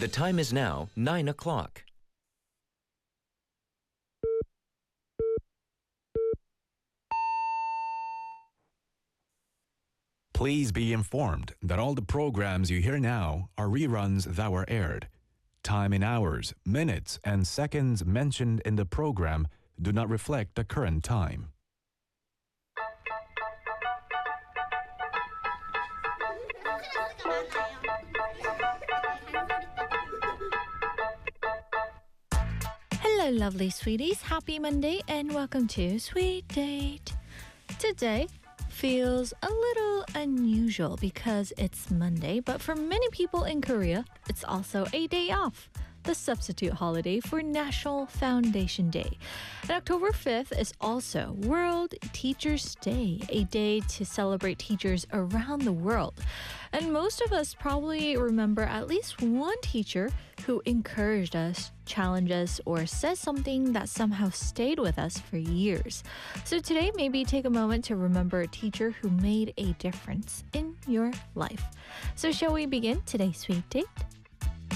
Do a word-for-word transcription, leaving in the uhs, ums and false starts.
The time is now nine o'clock. Please be informed that all the programs you hear now are reruns that were aired. Time in hours, minutes, and seconds mentioned in the program do not reflect the current time. Hello, lovely sweeties. Happy Monday and welcome to Sweet Date. Today feels a little unusual because it's Monday, but for many people in Korea, it's also a day off, the substitute holiday for National Foundation Day. And October fifth is also World Teachers' Day, a day to celebrate teachers around the world. And most of us probably remember at least one teacher who encouraged us, challenged us, or said something that somehow stayed with us for years. So today, maybe take a moment to remember a teacher who made a difference in your life. So shall we begin today's Sweet Date?